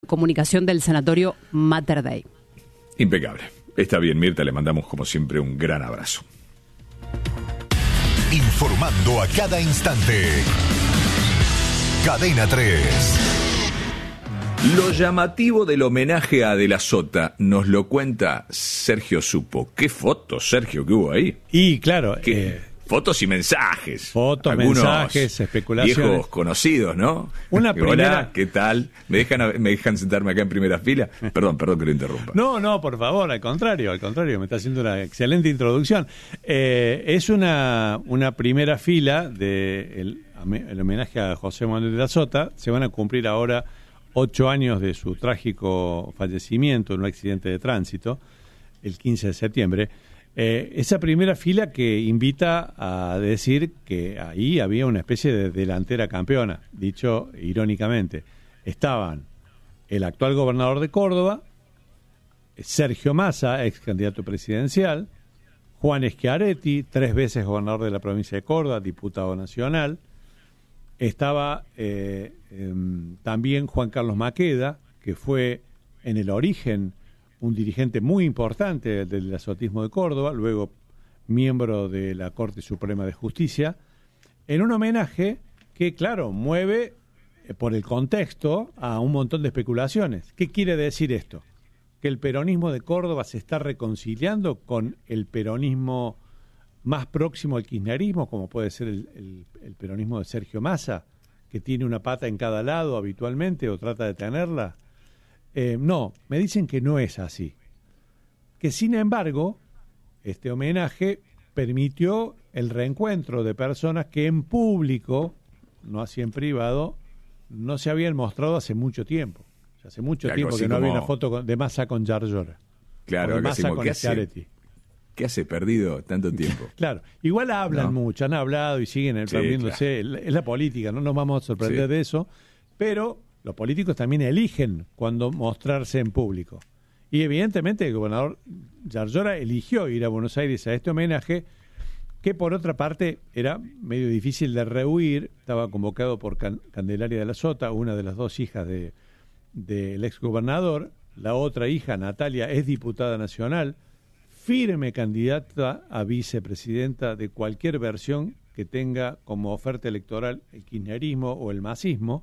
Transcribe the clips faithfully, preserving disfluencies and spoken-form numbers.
comunicación del sanatorio Mater Dei. Impecable. Está bien, Mirta, le mandamos como siempre un gran abrazo. Informando a cada instante. Cadena tres. Lo llamativo del homenaje a De la Sota nos lo cuenta Sergio Supo. ¿Qué fotos, Sergio, que hubo ahí? Y claro, ¿Qué? Eh, fotos y mensajes. Fotos, Algunos mensajes, especulaciones. Viejos conocidos, ¿no? Una Hola, primera... ¿qué tal? ¿Me dejan, ¿Me dejan sentarme acá en primera fila? Perdón, perdón que lo interrumpa. No, no, por favor, al contrario, al contrario, me está haciendo una excelente introducción. Eh, es una, una primera fila del de el homenaje a José Manuel de la Sota. Se van a cumplir ahora ocho años de su trágico fallecimiento en un accidente de tránsito, el quince de septiembre. Eh, esa primera fila que invita a decir que ahí había una especie de delantera campeona, dicho irónicamente. Estaban el actual gobernador de Córdoba, Sergio Massa, ex candidato presidencial, Juan Schiaretti, tres veces gobernador de la provincia de Córdoba, diputado nacional. Estaba eh, eh, también Juan Carlos Maqueda, que fue en el origen un dirigente muy importante del azotismo de Córdoba, luego miembro de la Corte Suprema de Justicia, en un homenaje que, claro, mueve eh, por el contexto a un montón de especulaciones. ¿Qué quiere decir esto? Que el peronismo de Córdoba se está reconciliando con el peronismo más próximo al kirchnerismo, como puede ser el, el, el peronismo de Sergio Massa, que tiene una pata en cada lado habitualmente o trata de tenerla. Eh, no, me dicen que no es así. Que sin embargo, este homenaje permitió el reencuentro de personas que en público, no así en privado, no se habían mostrado hace mucho tiempo. O sea, hace mucho Algo tiempo que no como... había una foto de Massa con Yarlora. Claro, o de Massa como, con ¿qué hace? Schiaretti. ¿Qué hace perdido tanto tiempo? Claro, igual hablan no. mucho, han hablado y siguen perdiéndose. Sí, claro. Es la política, no nos vamos a sorprender sí. de eso, pero los políticos también eligen cuándo mostrarse en público. Y evidentemente el gobernador Yarlora eligió ir a Buenos Aires a este homenaje, que por otra parte era medio difícil de rehuir. Estaba convocado por Can- Candelaria de la Sota, una de las dos hijas de del exgobernador. La otra hija, Natalia, es diputada nacional, firme candidata a vicepresidenta de cualquier versión que tenga como oferta electoral el kirchnerismo o el masismo.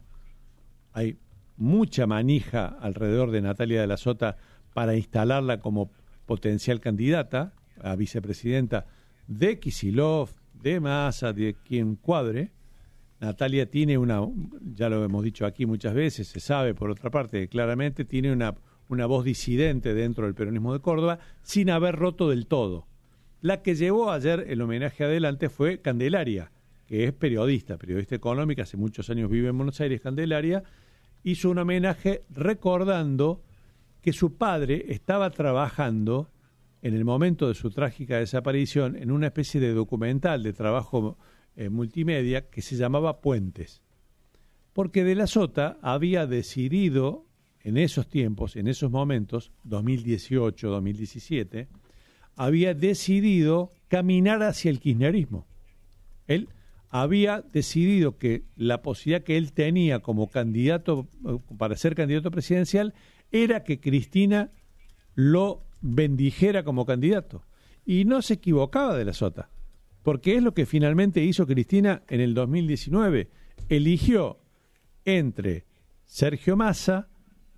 Hay mucha manija alrededor de Natalia de la Sota para instalarla como potencial candidata a vicepresidenta de Kicillof, de Massa, de quien cuadre. Natalia tiene una, ya lo hemos dicho aquí muchas veces, se sabe por otra parte, claramente tiene una una voz disidente dentro del peronismo de Córdoba, sin haber roto del todo. La que llevó ayer el homenaje adelante fue Candelaria, que es periodista, periodista económica, hace muchos años vive en Buenos Aires. Candelaria hizo un homenaje recordando que su padre estaba trabajando en el momento de su trágica desaparición en una especie de documental de trabajo eh, multimedia que se llamaba Puentes. Porque De la Sota había decidido en esos tiempos, en esos momentos, dos mil dieciocho, dos mil diecisiete, había decidido caminar hacia el kirchnerismo. Él había decidido que la posibilidad que él tenía como candidato, para ser candidato presidencial, era que Cristina lo bendijera como candidato. Y no se equivocaba De la Sota, porque es lo que finalmente hizo Cristina en el dos mil diecinueve. Eligió entre Sergio Massa,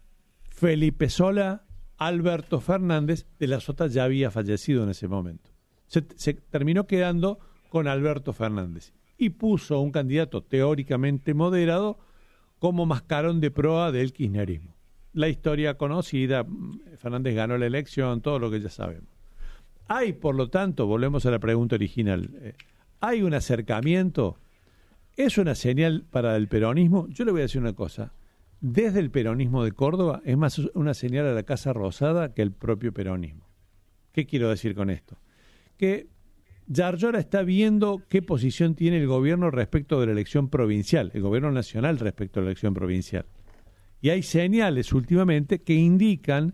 Felipe Solá, Alberto Fernández. De la Sota ya había fallecido en ese momento. Se, se terminó quedando con Alberto Fernández y puso un candidato teóricamente moderado como mascarón de proa del kirchnerismo. La historia conocida, Fernández ganó la elección, todo lo que ya sabemos. Hay, por lo tanto, volvemos a la pregunta original, eh, ¿hay un acercamiento? ¿Es una señal para el peronismo? Yo le voy a decir una cosa. Desde el peronismo de Córdoba es más una señal a la Casa Rosada que el propio peronismo. ¿Qué quiero decir con esto? Que Yarlora está viendo qué posición tiene el gobierno respecto de la elección provincial, el gobierno nacional respecto a la elección provincial. Y hay señales últimamente que indican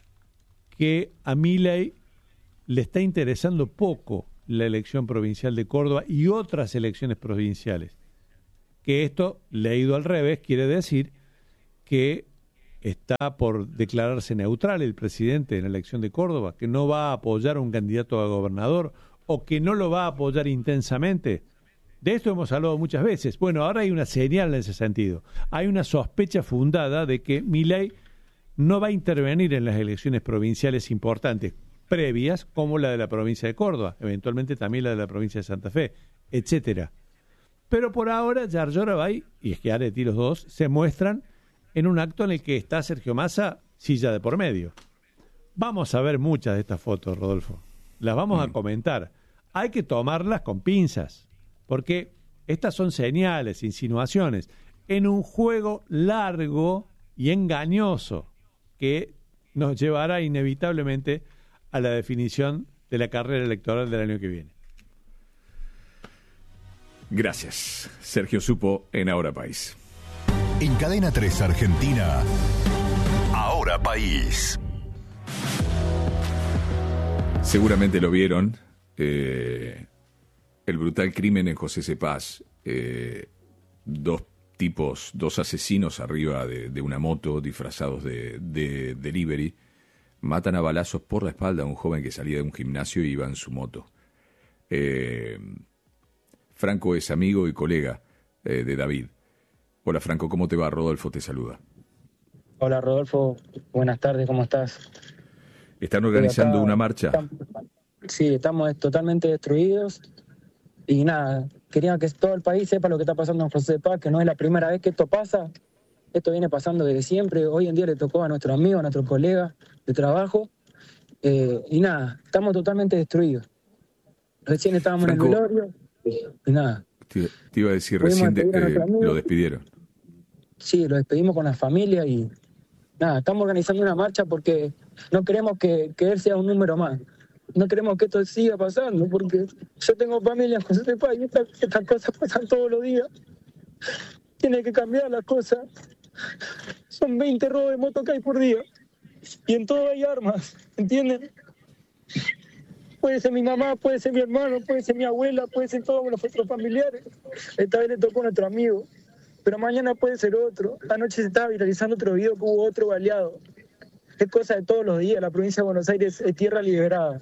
que a Milei le está interesando poco la elección provincial de Córdoba y otras elecciones provinciales. Que esto, leído al revés, quiere decir que está por declararse neutral el presidente en la elección de Córdoba, que no va a apoyar a un candidato a gobernador o que no lo va a apoyar intensamente. De esto hemos hablado muchas veces. Bueno, ahora hay una señal en ese sentido. Hay una sospecha fundada de que Milei no va a intervenir en las elecciones provinciales importantes previas, como la de la provincia de Córdoba, eventualmente también la de la provincia de Santa Fe, etcétera. Pero por ahora, Giorgio Arabay y Schiaretti, los dos, se muestran en un acto en el que está Sergio Massa, silla de por medio. Vamos a ver muchas de estas fotos, Rodolfo. Las vamos mm. a comentar. Hay que tomarlas con pinzas, porque estas son señales, insinuaciones, en un juego largo y engañoso que nos llevará inevitablemente a la definición de la carrera electoral del año que viene. Gracias. Sergio Supo en Ahora País. En Cadena tres Argentina, Ahora País. Seguramente lo vieron, eh, el brutal crimen en José Cepaz. Eh, dos tipos, dos asesinos arriba de, de una moto disfrazados de, de delivery, matan a balazos por la espalda a un joven que salía de un gimnasio y iba en su moto. Eh, Franco es amigo y colega eh, de David. Hola Franco, ¿cómo te va? Rodolfo te saluda. Hola Rodolfo, buenas tardes, ¿cómo estás? ¿Están organizando acá una marcha? Estamos, sí, estamos totalmente destruidos y nada, quería que todo el país sepa lo que está pasando en José Cepaz, que no es la primera vez que esto pasa, esto viene pasando desde siempre, hoy en día le tocó a nuestro amigo, a nuestro colega de trabajo, eh, y nada, estamos totalmente destruidos. Recién estábamos Franco, en el velorio y nada. Te, te iba a decir, recién de, eh, lo despidieron. Sí, lo despedimos con la familia y nada, estamos organizando una marcha porque no queremos que, que él sea un número más. No queremos que esto siga pasando porque yo tengo familia en José Cepaz y estas esta cosas pasan todos los días. Tiene que cambiar las cosas. Son veinte robos de moto que hay por día y en todo hay armas, ¿entienden? Puede ser mi mamá, puede ser mi hermano, puede ser mi abuela, puede ser todos nuestros familiares. Esta vez le tocó a nuestro amigo, pero mañana puede ser otro. Anoche se estaba viralizando otro video que hubo otro baleado. Es cosa de todos los días, la provincia de Buenos Aires es tierra liberada.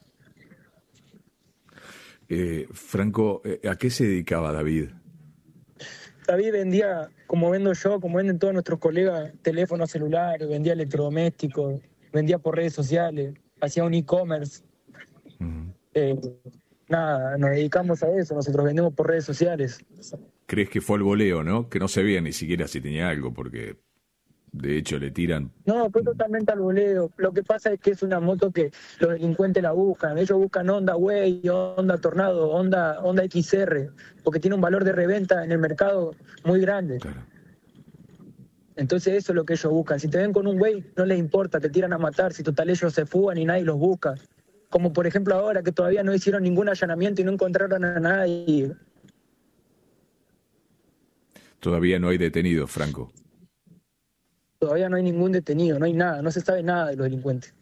Eh, Franco, ¿a qué se dedicaba David? David vendía, como vendo yo, como venden todos nuestros colegas, teléfonos celulares, vendía electrodomésticos, vendía por redes sociales, hacía un e-commerce. Uh-huh. Eh, nada, nos dedicamos a eso, nosotros vendemos por redes sociales. ¿Crees que fue el voleo, no? Que no se veía ni siquiera si tenía algo, porque de hecho le tiran... No, fue totalmente al voleo. Lo que pasa es que es una moto que los delincuentes la buscan. Ellos buscan Honda Way, Honda Tornado, Honda, Honda X R, porque tiene un valor de reventa en el mercado muy grande. Claro. Entonces eso es lo que ellos buscan. Si te ven con un Way, no les importa, te tiran a matar. Si total ellos se fugan y nadie los busca. Como por ejemplo ahora que todavía no hicieron ningún allanamiento y no encontraron a nadie. Todavía no hay detenidos, Franco. Todavía no hay ningún detenido, no hay nada, no se sabe nada de los delincuentes.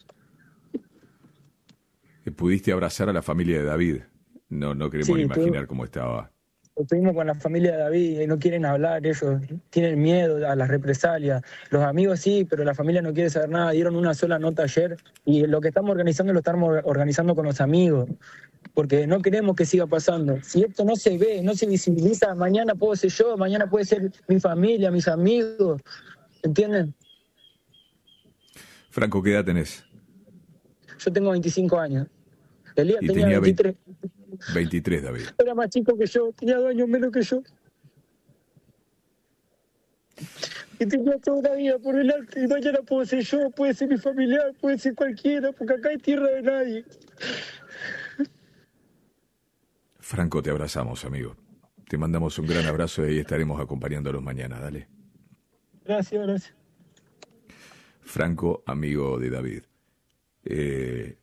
¿Pudiste abrazar a la familia de David? No, no queremos sí, imaginar tú, cómo estaba. Estuvimos con la familia de David y no quieren hablar, ellos tienen miedo a las represalias. Los amigos sí, pero la familia no quiere saber nada. Dieron una sola nota ayer y lo que estamos organizando lo estamos organizando con los amigos, porque no queremos que siga pasando. Si esto no se ve, no se visibiliza, mañana puedo ser yo, mañana puede ser mi familia, mis amigos, ¿entienden? Franco, ¿qué edad tenés? Yo tengo veinticinco años. Elías y tenía, tenía veintitrés. veintitrés, David. Era más chico que yo, tenía dos años menos que yo. Y tenía toda una vida por delante. Y mañana puedo ser yo, puede ser mi familiar, puede ser cualquiera, porque acá hay tierra de nadie. Franco, te abrazamos, amigo. Te mandamos un gran abrazo y estaremos acompañándolos mañana. Dale. Gracias, gracias. Franco, amigo de David. Eh...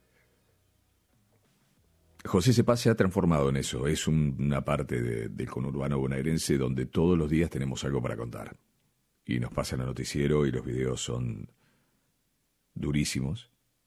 José Cepaz se ha transformado en eso, es un, una parte de, del conurbano bonaerense donde todos los días tenemos algo para contar. Y nos pasa en el noticiero y los videos son durísimos.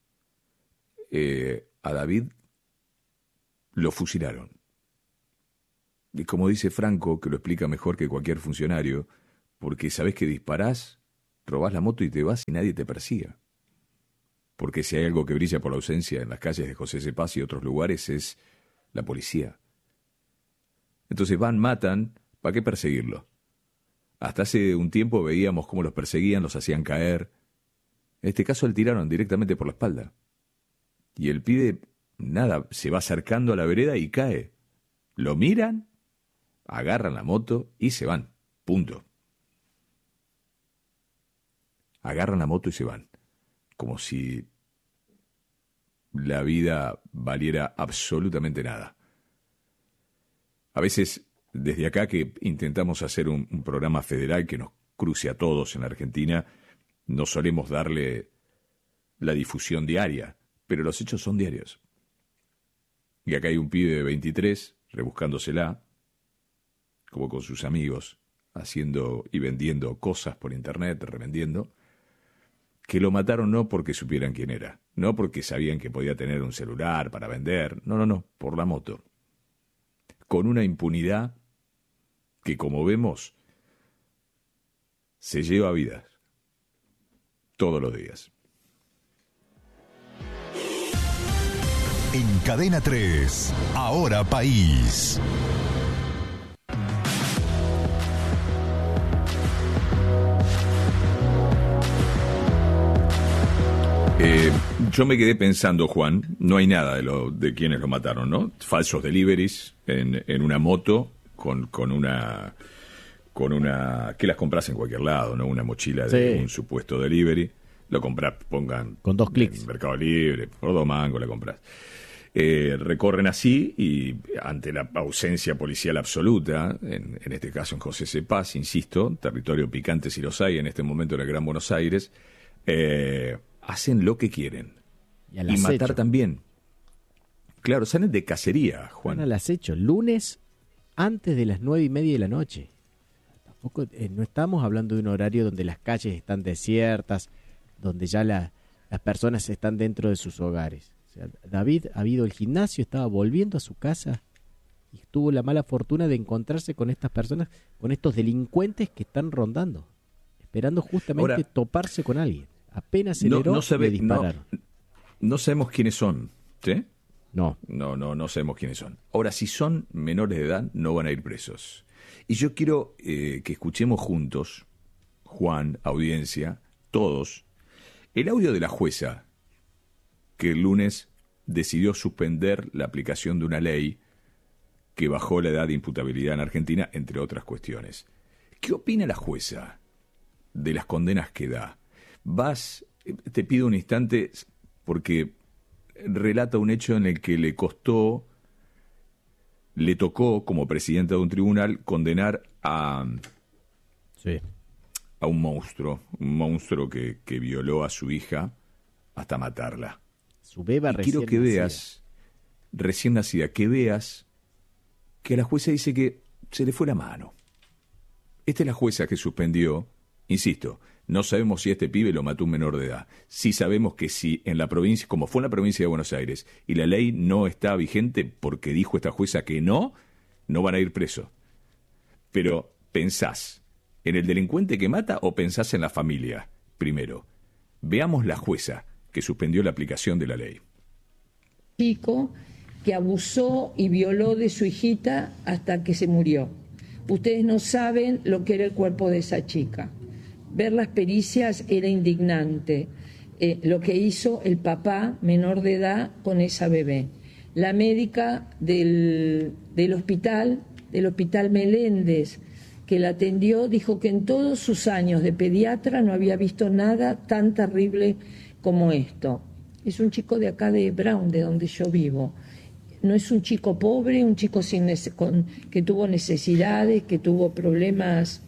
Eh, a David lo fusilaron. Y como dice Franco, que lo explica mejor que cualquier funcionario, porque sabés que disparás robás la moto y te vas y nadie te persiga. Porque si hay algo que brilla por la ausencia en las calles de José C. Paz y otros lugares es la policía. Entonces van, matan, ¿para qué perseguirlo? Hasta hace un tiempo veíamos cómo los perseguían, los hacían caer. En este caso, le tiraron directamente por la espalda. Y el pibe, nada, se va acercando a la vereda y cae. Lo miran, agarran la moto y se van. Punto. Agarran la moto y se van. Como si la vida valiera absolutamente nada. A veces, desde acá que intentamos hacer un, un programa federal que nos cruce a todos en la Argentina, no solemos darle la difusión diaria, pero los hechos son diarios. Y acá hay un pibe de veintitrés, rebuscándosela, como con sus amigos, haciendo y vendiendo cosas por internet, revendiendo, que lo mataron no porque supieran quién era, no porque sabían que podía tener un celular para vender, no, no, no, por la moto. Con una impunidad que, como vemos, se lleva vidas todos los días. En Cadena tres, Ahora País. Eh, yo me quedé pensando, Juan, no hay nada de lo de quienes lo mataron, ¿no? Falsos deliveries en, en una moto con, con una con una que las compras en cualquier lado, ¿no? Una mochila de sí. un supuesto delivery, lo compras, pongan con dos clics en Mercado Libre, por dos mangos la compras. Eh, recorren así y ante la ausencia policial absoluta, en, en este caso en José C. Paz, insisto, territorio picante si los hay en este momento en el Gran Buenos Aires, eh, hacen lo que quieren. Y, y matar también. Claro, salen de cacería, Juan. Van al acecho, lunes antes de las nueve y media de la noche. Tampoco, eh, no estamos hablando de un horario donde las calles están desiertas, donde ya la, las personas están dentro de sus hogares. O sea, David ha ido al gimnasio, estaba volviendo a su casa y tuvo la mala fortuna de encontrarse con estas personas, con estos delincuentes que están rondando, esperando justamente Ahora, toparse con alguien. Apenas se no, no sabe, le dispararon. No, no sabemos quiénes son, ¿sí? No. No, no, no sabemos quiénes son. Ahora, si son menores de edad, no van a ir presos. Y yo quiero eh, que escuchemos juntos, Juan, audiencia, todos, el audio de la jueza que el lunes decidió suspender la aplicación de una ley que bajó la edad de imputabilidad en Argentina, entre otras cuestiones. ¿Qué opina la jueza de las condenas que da? Vas, te pido un instante porque relata un hecho en el que le costó, le tocó como presidenta de un tribunal condenar a, sí. a un monstruo, un monstruo que, que violó a su hija hasta matarla. Su beba y recién quiero que nacida. veas, recién nacida, que veas que la jueza dice que se le fue la mano. Esta es la jueza que suspendió, insisto, no sabemos si este pibe lo mató un menor de edad. Sí sabemos que si en la provincia, como fue en la provincia de Buenos Aires, y la ley no está vigente porque dijo esta jueza que no, no van a ir presos. Pero, ¿pensás en el delincuente que mata o pensás en la familia? Primero, veamos la jueza que suspendió la aplicación de la ley. Chico que abusó y violó de su hijita hasta que se murió. Ustedes no saben lo que era el cuerpo de esa chica. Ver las pericias era indignante. Eh, lo que hizo el papá menor de edad con esa bebé. La médica del, del hospital, del hospital Meléndez, que la atendió, dijo que en todos sus años de pediatra no había visto nada tan terrible como esto. Es un chico de acá de Brown, de donde yo vivo. No es un chico pobre, un chico sin nece- con, que tuvo necesidades, que tuvo problemas,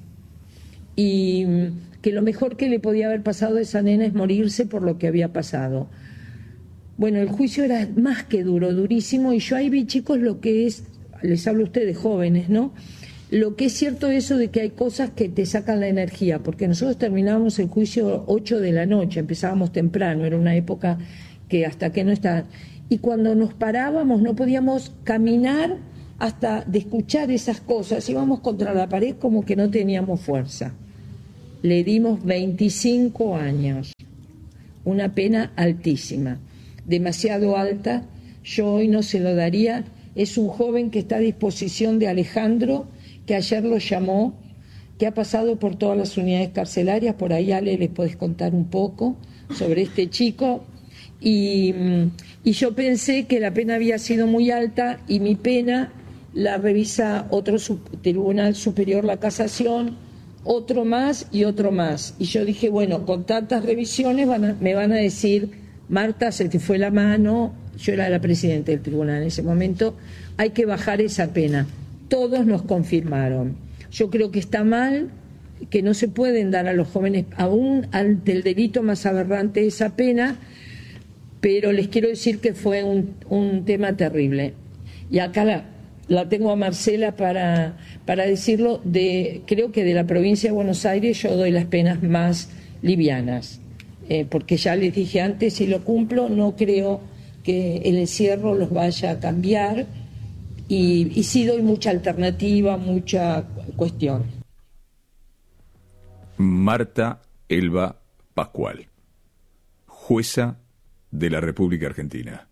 y que lo mejor que le podía haber pasado a esa nena es morirse por lo que había pasado. Bueno, el juicio era más que duro, durísimo, y yo ahí vi, chicos, lo que es, les hablo a ustedes jóvenes, ¿no? Lo que es cierto eso de que hay cosas que te sacan la energía, porque nosotros terminábamos el juicio ocho de la noche, empezábamos temprano, era una época que hasta que no está, y cuando nos parábamos no podíamos caminar hasta de escuchar esas cosas, íbamos contra la pared como que no teníamos fuerza. le dimos veinticinco años, una pena altísima, demasiado alta. Yo hoy no se lo daría. Es un joven que está a disposición de Alejandro, que ayer lo llamó, que ha pasado por todas las unidades carcelarias. Por ahí, Ale, les podés contar un poco sobre este chico. Y, y yo pensé que la pena había sido muy alta, y mi pena la revisa otro sub, Tribunal Superior, la Casación, otro más y otro más. Y yo dije, bueno, con tantas revisiones van a, me van a decir, Marta, se te fue la mano. Yo era la presidenta del tribunal en ese momento, hay que bajar esa pena. Todos nos confirmaron. Yo creo que está mal, que no se pueden dar a los jóvenes, aún ante el delito más aberrante, esa pena, pero les quiero decir que fue un, un tema terrible. Y acá la, la tengo a Marcela para, para decirlo, de, creo que de la provincia de Buenos Aires yo doy las penas más livianas, eh, porque ya les dije antes, si lo cumplo, no creo que el encierro los vaya a cambiar, y, y sí doy mucha alternativa, mucha cuestión. Marta Elba Pascual, jueza de la República Argentina,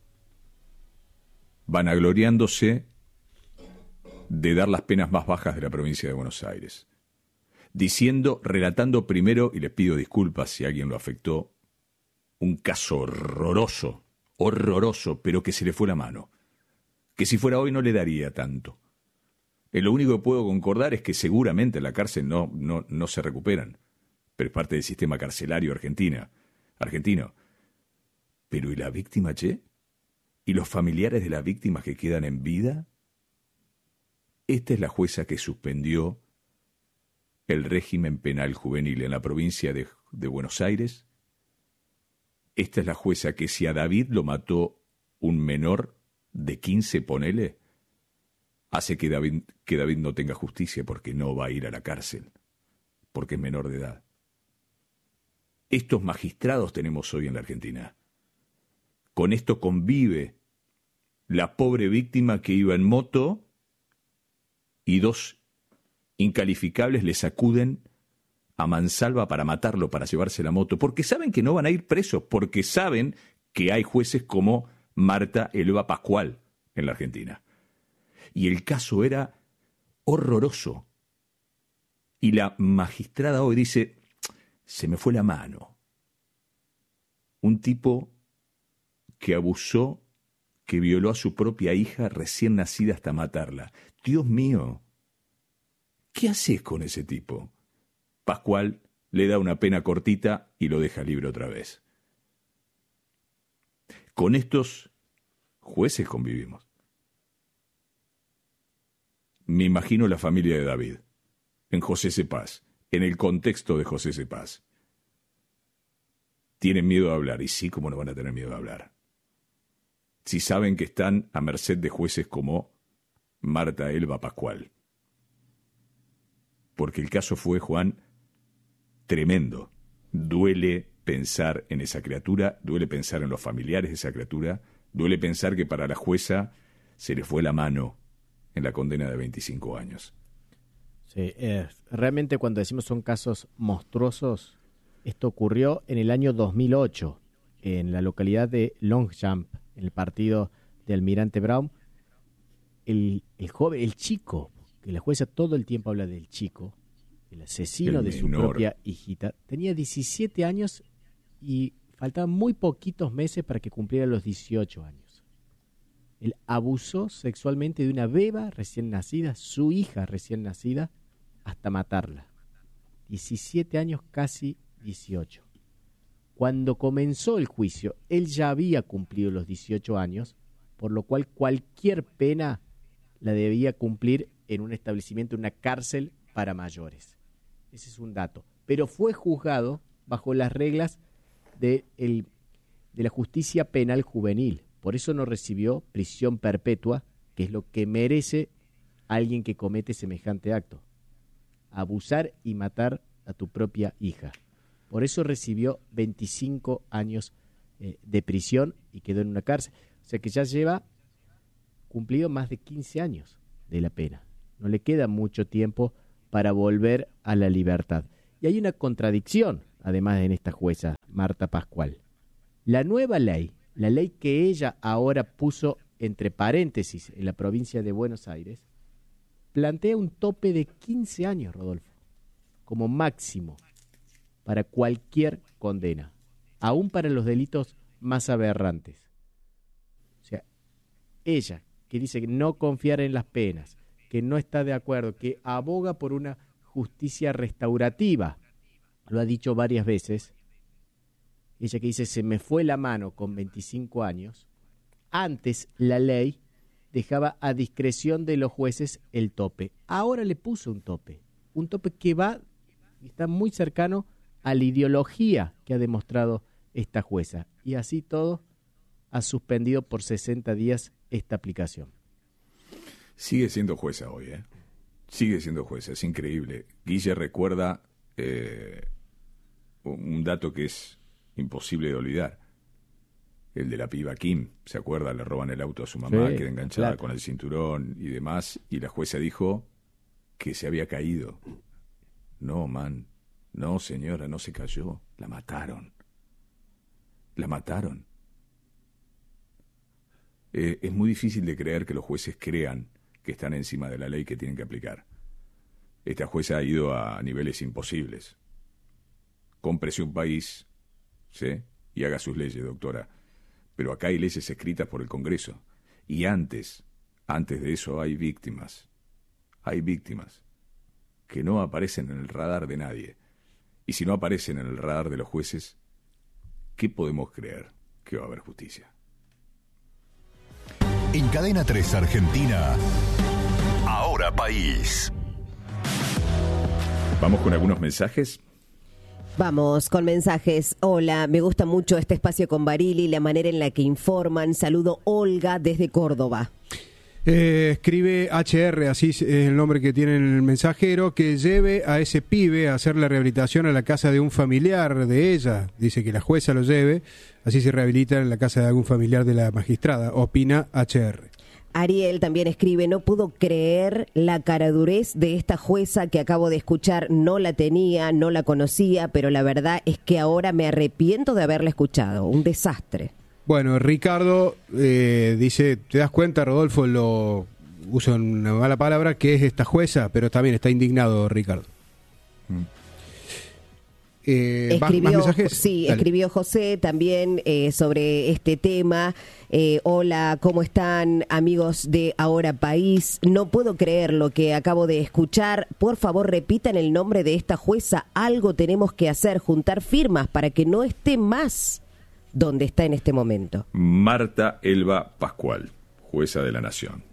vanagloriándose de dar las penas más bajas de la provincia de Buenos Aires, diciendo, relatando primero, y les pido disculpas si alguien lo afectó, un caso horroroso, horroroso, pero que se le fue la mano, que si fuera hoy no le daría tanto. Eh, lo único que puedo concordar es que seguramente en la cárcel no, no, no se recuperan, pero es parte del sistema carcelario argentina, argentino. Pero ¿y la víctima, che? ¿Y los familiares de las víctimas que quedan en vida? Esta es la jueza que suspendió el régimen penal juvenil en la provincia de, de Buenos Aires. Esta es la jueza que, si a David lo mató un menor de quince, ponele, hace que David, que David no tenga justicia porque no va a ir a la cárcel, porque es menor de edad. Estos magistrados tenemos hoy en la Argentina. Con esto convive la pobre víctima que iba en moto y dos incalificables le sacuden a mansalva para matarlo, para llevarse la moto, porque saben que no van a ir presos, porque saben que hay jueces como Marta Elba Pascual en la Argentina. Y el caso era horroroso. Y la magistrada hoy dice, se me fue la mano. Un tipo que abusó, que violó a su propia hija recién nacida hasta matarla. Dios mío, ¿qué haces con ese tipo? Pascual le da una pena cortita y lo deja libre otra vez. Con estos jueces convivimos. Me imagino la familia de David, en José Cepaz, en el contexto de José Cepaz. Tienen miedo de hablar, y sí, ¿cómo no van a tener miedo de hablar? Si saben que están a merced de jueces como Marta Elba Pascual. Porque el caso fue, Juan, tremendo. Duele pensar en esa criatura, duele pensar en los familiares de esa criatura, duele pensar que para la jueza se le fue la mano en la condena de veinticinco años. Sí, eh, realmente cuando decimos son casos monstruosos, esto ocurrió en el año dos mil ocho, en la localidad de Longchamp, en el partido de Almirante Brown. El, el joven, el chico, que la jueza todo el tiempo habla del chico, el asesino el de su propia hijita, tenía diecisiete años y faltaban muy poquitos meses para que cumpliera los dieciocho años. Él abusó sexualmente de una beba recién nacida, su hija recién nacida, hasta matarla. diecisiete años, casi dieciocho. Cuando comenzó el juicio, él ya había cumplido los dieciocho años, por lo cual cualquier pena la debía cumplir en un establecimiento, en una cárcel para mayores. Ese es un dato. Pero fue juzgado bajo las reglas de, el, de la justicia penal juvenil. Por eso no recibió prisión perpetua, que es lo que merece alguien que comete semejante acto. Abusar y matar a tu propia hija. Por eso recibió veinticinco años eh, de prisión y quedó en una cárcel. O sea que ya lleva cumplido más de quince años de la pena. No le queda mucho tiempo para volver a la libertad. Y hay una contradicción, además, en esta jueza, Marta Pascual. La nueva ley, la ley que ella ahora puso entre paréntesis en la provincia de Buenos Aires, plantea un tope de quince años, Rodolfo, como máximo para cualquier condena, aún para los delitos más aberrantes. O sea, ella, que dice que no confiar en las penas, que no está de acuerdo, que aboga por una justicia restaurativa, lo ha dicho varias veces, ella que dice se me fue la mano con veinticinco años, antes la ley dejaba a discreción de los jueces el tope, ahora le puso un tope, un tope que va, está muy cercano a la ideología que ha demostrado esta jueza, y así todo ha suspendido por sesenta días esta aplicación. Sigue siendo jueza hoy, ¿eh? Sigue siendo jueza, es increíble. Guille recuerda eh, un dato que es imposible de olvidar. El de la piba Kim, ¿se acuerda? Le roban el auto a su mamá, sí, queda enganchada claro. con el cinturón y demás, y la jueza dijo que se había caído. No, man, no, señora, no se cayó, la mataron. La mataron. Eh, es muy difícil de creer que los jueces crean que están encima de la ley que tienen que aplicar. Esta jueza ha ido a niveles imposibles. Cómprese un país, ¿sí? Y haga sus leyes, doctora. Pero acá hay leyes escritas por el Congreso. Y antes, antes de eso hay víctimas. Hay víctimas que no aparecen en el radar de nadie. Y si no aparecen en el radar de los jueces, ¿qué podemos creer que va a haber justicia? En Cadena tres Argentina, Ahora País. Vamos con algunos mensajes. Vamos con mensajes. Hola, me gusta mucho este espacio con Barili, la manera en la que informan. Saludo Olga desde Córdoba. Eh, escribe H R, así es el nombre que tiene el mensajero, que lleve a ese pibe a hacer la rehabilitación a la casa de un familiar de ella. Dice que la jueza lo lleve, así se rehabilita en la casa de algún familiar de la magistrada, opina H R. Ariel también escribe, no puedo creer la caradurez de esta jueza que acabo de escuchar, no la tenía, no la conocía, pero la verdad es que ahora me arrepiento de haberla escuchado, un desastre. Bueno, Ricardo eh, dice, ¿te das cuenta, Rodolfo, lo uso una mala palabra, que es esta jueza? Pero también está indignado Ricardo. Mm. Eh, escribió, ¿más mensajes? Sí, Dale. Escribió José también eh, sobre este tema. Eh, hola, ¿cómo están, amigos de Ahora País? No puedo creer lo que acabo de escuchar. Por favor, repitan el nombre de esta jueza. Algo tenemos que hacer, juntar firmas para que no esté más donde está en este momento. Marta Elba Pascual, jueza de la Nación.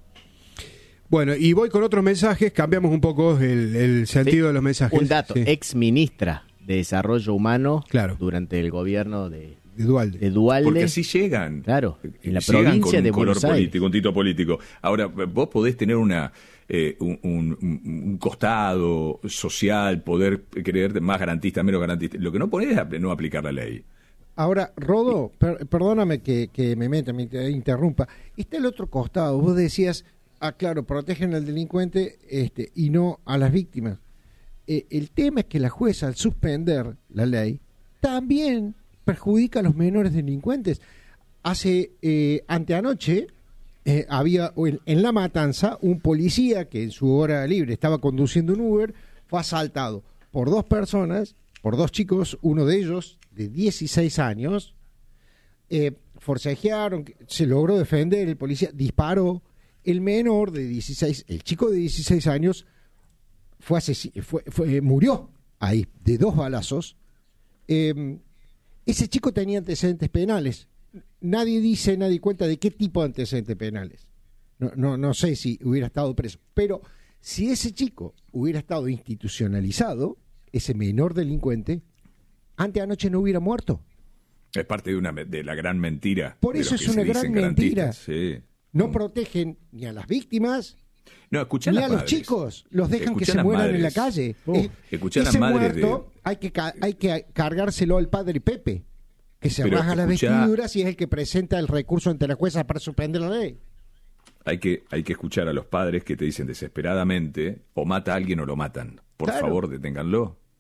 Bueno, y voy con otros mensajes, cambiamos un poco el, el sentido sí, de los mensajes. Un dato, sí. Ex ministra de Desarrollo Humano claro. durante el gobierno de, de, Dualde. de Dualde. Porque así llegan. Claro, en la llegan provincia con de un color Buenos Aires. político, un tito político. Ahora, vos podés tener una eh, un, un, un costado social, poder creer más garantista, menos garantista. Lo que no podés es no aplicar la ley. Ahora, Rodo, per, perdóname que, que me meta, me interrumpa. Está el otro costado. Vos decías, ah, claro, protegen al delincuente este, y no a las víctimas. Eh, el tema es que la jueza, al suspender la ley, también perjudica a los menores delincuentes. Hace, eh, anteanoche, eh, había en, en La Matanza un policía que en su hora libre estaba conduciendo un Uber, fue asaltado por dos personas, por dos chicos, uno de ellos de dieciséis años, eh, forcejearon, se logró defender, el policía disparó, el menor de dieciséis, el chico de dieciséis años, fue, asesin- fue, fue murió ahí de dos balazos. Eh, ese chico tenía antecedentes penales. Nadie dice, nadie cuenta de qué tipo de antecedentes penales. No, no, no sé si hubiera estado preso. Pero si ese chico hubiera estado institucionalizado, ese menor delincuente, anteanoche no hubiera muerto. Es parte de una de la gran mentira. Por eso es una gran mentira. Sí. No protegen ni a las víctimas, no, ni a, a los chicos. Los dejan que se mueran madres. en la calle. Uh, eh, ese muerto de... hay, que ca- hay que cargárselo al padre Pepe, que se Pero rasga escuchá... las vestiduras y es el que presenta el recurso ante la jueza para suspender la ley. Hay que, hay que escuchar a los padres que te dicen desesperadamente, o mata a alguien o lo matan. Por claro. favor, deténganlo.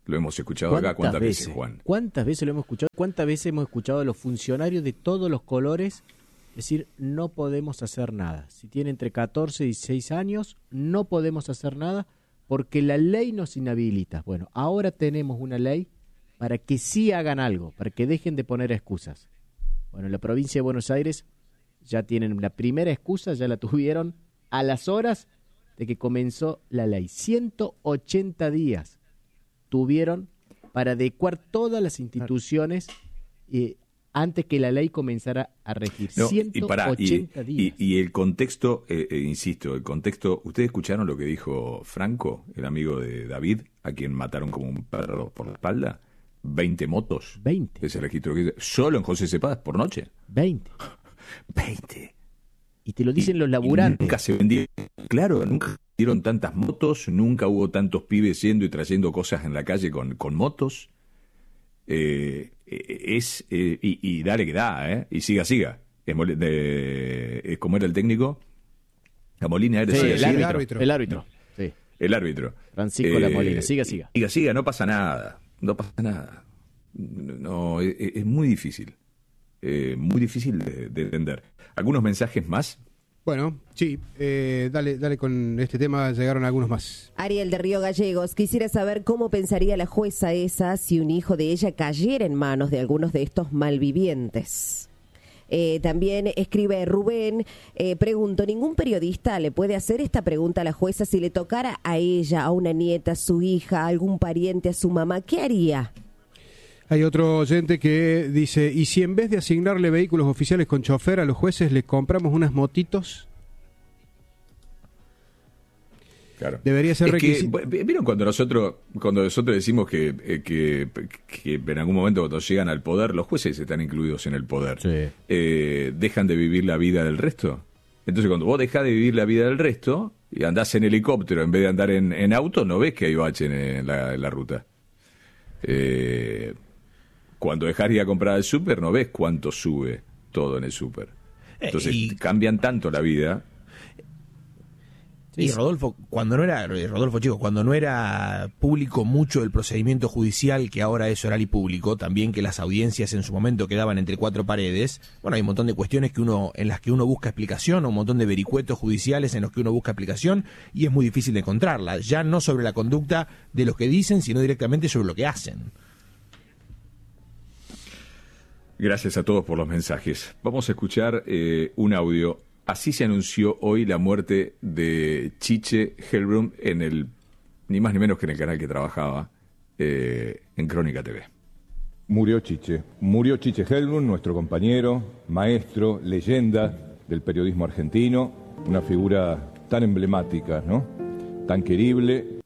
lo hemos escuchado acá. ¿Cuántas veces, veces, Juan? ¿Cuántas veces lo hemos escuchado? ¿Cuántas veces hemos escuchado a los funcionarios de todos los colores decir, no podemos hacer nada? Si tiene entre catorce y dieciséis años, no podemos hacer nada porque la ley nos inhabilita. Bueno, ahora tenemos una ley para que sí hagan algo, para que dejen de poner excusas. Bueno, en la provincia de Buenos Aires ya tienen la primera excusa, ya la tuvieron a las horas de que comenzó la ley. ciento ochenta días tuvieron para adecuar todas las instituciones eh, antes que la ley comenzara a regir. No, ciento ochenta y, días. Y, y el contexto, eh, eh, insisto, el contexto, ¿ustedes escucharon lo que dijo Franco, el amigo de David, a quien mataron como un perro por la espalda? veinte motos. veinte. Ese registro que solo en José Cepaz por noche. veinte. veinte. Y te lo dicen y, los laburantes. Nunca se vendieron, claro, nunca dieron tantas motos, nunca hubo tantos pibes yendo y trayendo cosas en la calle con, con motos. Eh, es eh, y, y dale que da, ¿eh? Y siga, siga. Es mole, de, es como era el técnico. La Molina era sí, siga, el, siga. árbitro, el árbitro. El árbitro. Sí. El árbitro. Francisco eh, La Molina. Siga, siga. Siga, siga, no pasa nada. No pasa nada. No, es, es muy difícil. Eh, muy difícil de, de entender. ¿Algunos mensajes más? Bueno, sí, eh, dale, dale con este tema, llegaron algunos más. Ariel de Río Gallegos, quisiera saber cómo pensaría la jueza esa si un hijo de ella cayera en manos de algunos de estos malvivientes. Eh, también escribe Rubén, eh, pregunto, ¿ningún periodista le puede hacer esta pregunta a la jueza si le tocara a ella, a una nieta, a su hija, a algún pariente, a su mamá? ¿Qué haría? Hay otro oyente que dice, ¿y si en vez de asignarle vehículos oficiales con chofer a los jueces les compramos unas motitos? Claro. Debería ser requisito. ¿Vieron cuando nosotros cuando nosotros decimos que, eh, que, que en algún momento cuando llegan al poder, los jueces están incluidos en el poder, sí. eh, dejan de vivir la vida del resto? Entonces cuando vos dejás de vivir la vida del resto y andás en helicóptero en vez de andar en, en auto, no ves que hay bache en, en, la, en la ruta. Eh... Cuando dejás de ir a comprar al súper, no ves cuánto sube todo en el súper. Entonces, eh, y, cambian tanto la vida. Y Rodolfo, cuando no era, Rodolfo, chicos, cuando no era público mucho el procedimiento judicial, que ahora es oral y público, también que las audiencias en su momento quedaban entre cuatro paredes, bueno, hay un montón de cuestiones que uno, en las que uno busca explicación, o un montón de vericuetos judiciales en los que uno busca explicación, y es muy difícil de encontrarla, ya no sobre la conducta de los que dicen, sino directamente sobre lo que hacen. Gracias a todos por los mensajes. Vamos a escuchar eh, un audio. Así se anunció hoy la muerte de Chiche Hellblum en el, ni más ni menos que en el canal que trabajaba, eh, en Crónica T V. Murió Chiche. Murió Chiche Hellblum, nuestro compañero, maestro, leyenda del periodismo argentino, una figura tan emblemática, ¿no? Tan querible.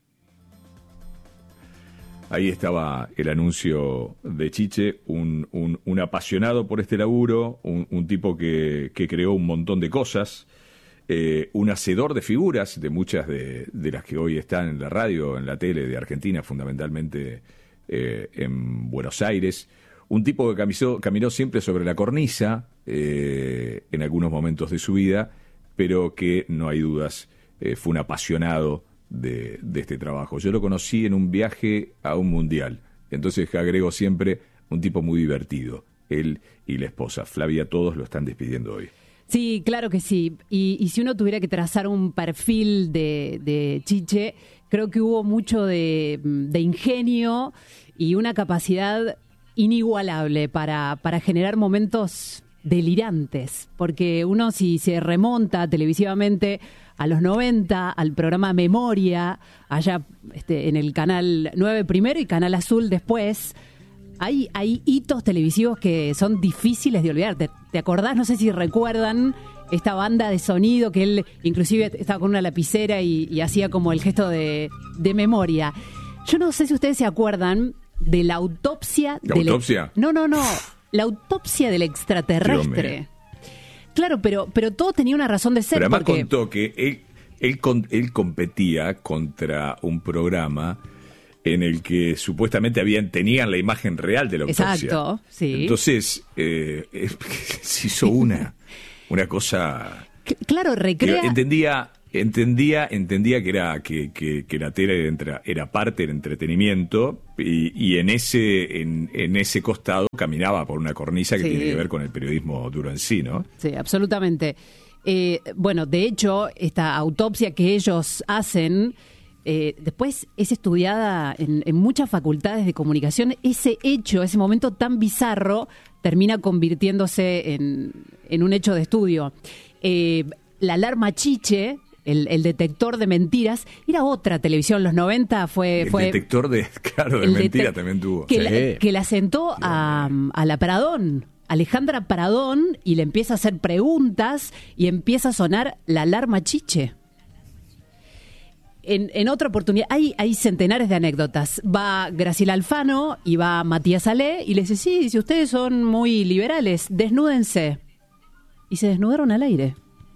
Ahí estaba el anuncio de Chiche, un, un, un apasionado por este laburo, un, un tipo que, que creó un montón de cosas, eh, un hacedor de figuras, de muchas de, de las que hoy están en la radio, en la tele de Argentina, fundamentalmente eh, en Buenos Aires, un tipo que caminó, caminó siempre sobre la cornisa eh, en algunos momentos de su vida, pero que, no hay dudas, eh, fue un apasionado De, de este trabajo. Yo lo conocí en un viaje a un mundial, entonces agrego siempre un tipo muy divertido, él y la esposa Flavia, todos lo están despidiendo hoy. Sí, claro que sí, y, y si uno tuviera que trazar un perfil de, de Chiche, creo que hubo mucho de, de ingenio y una capacidad inigualable para, para generar momentos delirantes, porque uno si se remonta televisivamente a los noventa, al programa Memoria, allá este, en el Canal nueve primero y Canal Azul después, hay, hay hitos televisivos que son difíciles de olvidar. ¿Te, te acordás? No sé si recuerdan esta banda de sonido que él inclusive estaba con una lapicera y, y hacía como el gesto de, de memoria. Yo no sé si ustedes se acuerdan de la autopsia... ¿La del, autopsia? No, no, no. La autopsia del extraterrestre. Claro, pero pero todo tenía una razón de ser. Pero además porque... contó que él, él, él competía contra un programa en el que supuestamente habían tenían la imagen real de la autopsia. Exacto, sí. Entonces, eh, se hizo una, una cosa... Claro, recrea... Entendía, entendía entendía que era que, que, que la tele era, era parte del entretenimiento y, y en ese en, en ese costado caminaba por una cornisa que sí. tiene que ver con el periodismo duro en sí, ¿no? Sí, absolutamente. Eh, bueno, de hecho, esta autopsia que ellos hacen eh, después es estudiada en, en muchas facultades de comunicación. Ese hecho, ese momento tan bizarro, termina convirtiéndose en, en un hecho de estudio. Eh, la alarma Chiche, el, el detector de mentiras, era otra televisión. En los noventa fue... El fue detector de, claro, de mentiras también tuvo. Que, sí. la, que la sentó a, a la Pradón, Alejandra Pradón, y le empieza a hacer preguntas y empieza a sonar la alarma Chiche. En, en otra oportunidad, hay, hay centenares de anécdotas. Va Graciela Alfano y va Matías Ale y le dice, sí, si ustedes son muy liberales, desnúdense. Y se desnudaron al aire.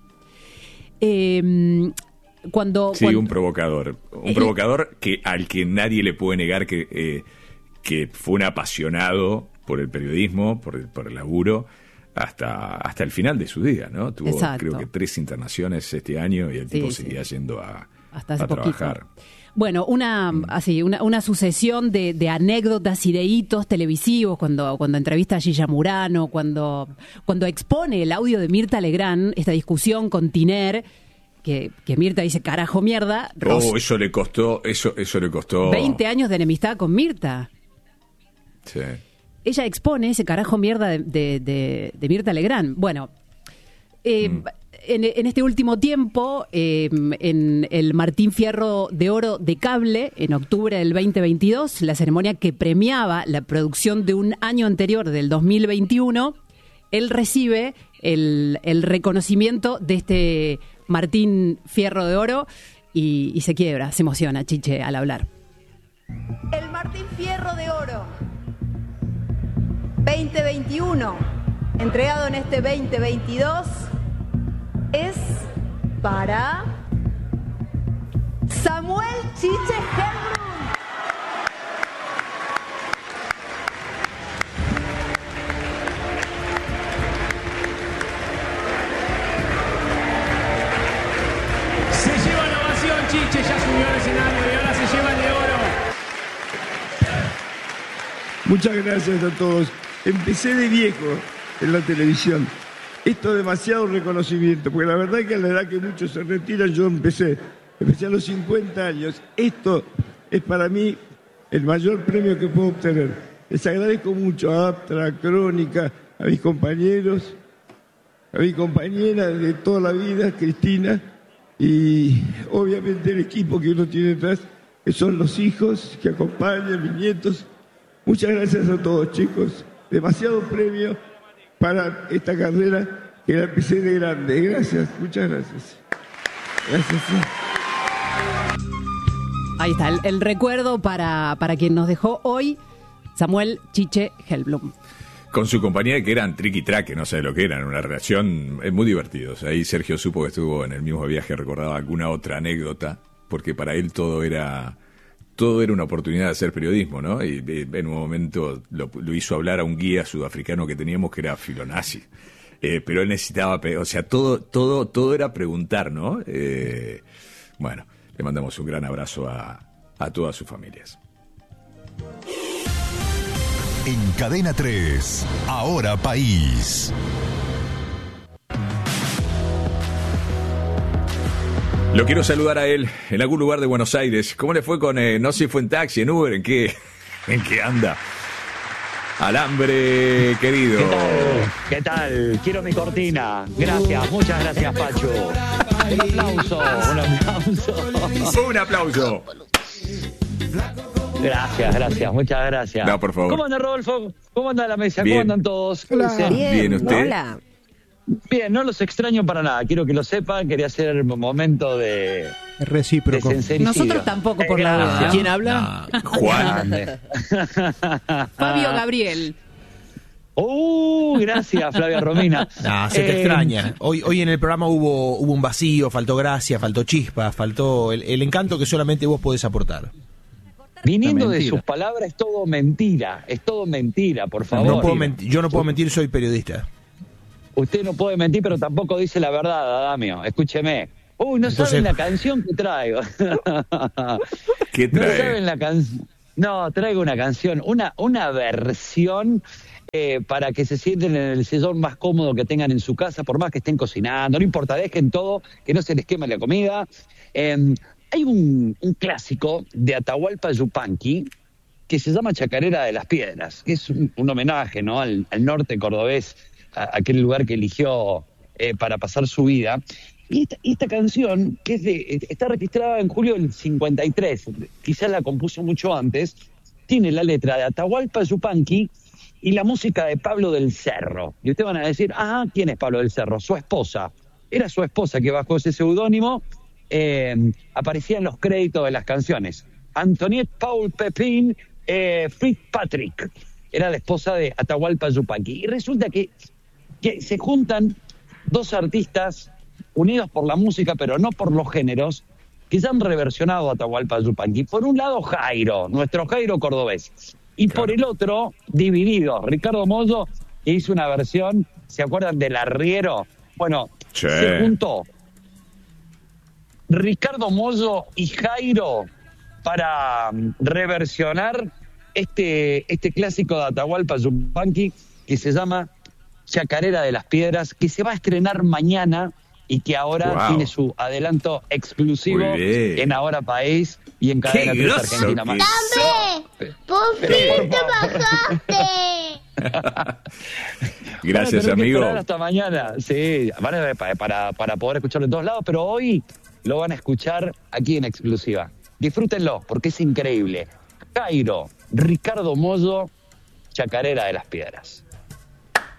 Eh, cuando, sí, cuando, un provocador. Un eh, provocador que al que nadie le puede negar que, eh, que fue un apasionado por el periodismo, por el, por el laburo, hasta, hasta el final de su día, ¿no? Tuvo, exacto. creo que tres internaciones este año y el tipo sí, seguía sí. yendo a... Hasta hace a trabajar. Poquito. Bueno, una mm. así una, una sucesión de, de anécdotas y de hitos televisivos cuando, cuando entrevista a Gilla Murano, cuando, cuando expone el audio de Mirta Legrand, esta discusión con Tiner, que, que Mirta dice carajo mierda. Ros- oh, eso le costó, eso, eso le costó. veinte años de enemistad con Mirta. Sí. Ella expone ese carajo mierda de, de, de, de Mirta Legrand. Bueno, eh, mm. En, en este último tiempo, eh, en el Martín Fierro de Oro de Cable, en octubre del veinte veintidós, la ceremonia que premiaba la producción de un año anterior, del dos mil veintiuno, él recibe el, el reconocimiento de este Martín Fierro de Oro y, y se quiebra, se emociona Chiche al hablar. El Martín Fierro de Oro veinte veintiuno, entregado en este veinte veintidós, es para Samuel Chiche Helbrun. Se lleva la ovación, Chiche ya subió al escenario y ahora se lleva el de oro. Muchas gracias a todos. Empecé de viejo en la televisión. Esto es demasiado reconocimiento, porque la verdad es que a la edad que muchos se retiran, yo empecé, empecé a los cincuenta años. Esto es para mí el mayor premio que puedo obtener. Les agradezco mucho a Aptra, a Crónica, a mis compañeros, a mi compañera de toda la vida, Cristina, y obviamente el equipo que uno tiene detrás, que son los hijos que acompañan, mis nietos. Muchas gracias a todos, chicos. Demasiado premio para esta carrera que la empecé de grande. Gracias, muchas gracias. Gracias. Sí. Ahí está, el, el recuerdo para, para quien nos dejó hoy, Samuel Chiche Helblum. Con su compañía, que eran triqui traque, no sé lo que eran, una relación eh, muy divertidos. Ahí Sergio supo que estuvo en el mismo viaje, recordaba alguna otra anécdota, porque para él todo era... todo era una oportunidad de hacer periodismo, ¿no? Y, y en un momento lo, lo hizo hablar a un guía sudafricano que teníamos que era filonazi. Eh, pero él necesitaba, o sea, todo, todo, todo era preguntar, ¿no? Eh, bueno, le mandamos un gran abrazo a, a todas sus familias. En Cadena tres, Ahora País. Lo quiero saludar a él en algún lugar de Buenos Aires. ¿Cómo le fue con, eh, no sé si fue en taxi, en Uber, en qué, en qué anda? Alambre, querido. ¿Qué tal? ¿Qué tal? Quiero mi cortina. Gracias, muchas gracias, Pacho. Un aplauso, un aplauso. Un aplauso. Gracias, gracias, muchas gracias. No, por favor. ¿Cómo anda, Rodolfo? ¿Cómo anda la mesa? Bien. ¿Cómo andan todos? Hola. Bien, Bien, ¿usted? Hola. Bien, no los extraño para nada. Quiero que lo sepan. Quería hacer un momento de... recíproco. de sincericidio. Nosotros tampoco, por la Gracias. duda. ¿Quién habla? No, Juan. Fabio Gabriel. Uh, gracias, Flavia Romina. No, se te Eh, extraña. Hoy, hoy en el programa hubo, hubo un vacío, faltó gracia, faltó chispa, faltó el, el encanto que solamente vos podés aportar. Viniendo Una de mentira. sus palabras, es todo mentira. Es todo mentira, por favor. No puedo mentir, yo no puedo mentir, soy periodista. Usted no puede mentir, pero tampoco dice la verdad, Adamio. Escúcheme. Uy, no Entonces... saben la canción que traigo. ¿Qué trae? No saben la canción. No, traigo una canción, una, una versión eh, para que se sienten en el sillón más cómodo que tengan en su casa, por más que estén cocinando, no importa, dejen todo, que no se les queme la comida. Eh, hay un, un clásico de Atahualpa Yupanqui que se llama Chacarera de las Piedras, que es un, un homenaje, ¿no?, al, al norte cordobés, a, a aquel lugar que eligió eh, para pasar su vida. Y esta, esta canción, que es de, está registrada en julio del cincuenta y tres, quizás la compuso mucho antes, tiene la letra de Atahualpa Yupanqui y la música de Pablo del Cerro. Y ustedes van a decir, ah, ¿quién es Pablo del Cerro? Su esposa. Era su esposa que bajo ese seudónimo eh, aparecía en los créditos de las canciones. Antoniette Paul Pepin eh, Fitzpatrick. Era la esposa de Atahualpa Yupanqui. Y resulta que, que se juntan dos artistas unidos por la música, pero no por los géneros, que ya han reversionado a Atahualpa Yupanqui. Por un lado, Jairo, nuestro Jairo cordobés. Y claro, por el otro, dividido, Ricardo Mollo, que hizo una versión, ¿se acuerdan del arriero? Bueno, sí, se juntó Ricardo Mollo y Jairo para reversionar este, este clásico de Atahualpa Yupanqui que se llama Chacarera de las Piedras, que se va a estrenar mañana y que ahora wow, tiene su adelanto exclusivo en Ahora País y en Cadena tres Argentina Más. ¡Dame! ¡Por fin te bajaste! Gracias, amigo. Hasta mañana, sí, para, para, para poder escucharlo en todos lados, pero hoy lo van a escuchar aquí en exclusiva. Disfrútenlo, porque es increíble. Jairo, Ricardo Mollo, Chacarera de las Piedras.